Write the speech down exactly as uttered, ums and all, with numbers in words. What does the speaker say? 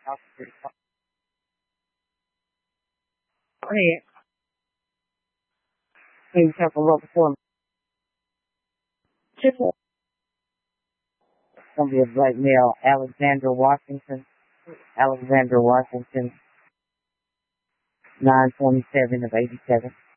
Go ahead. Can you tell for before? Just gonna be a black male, Alexander Washington. Alexander Washington, nine twenty-seven of eighty-seven.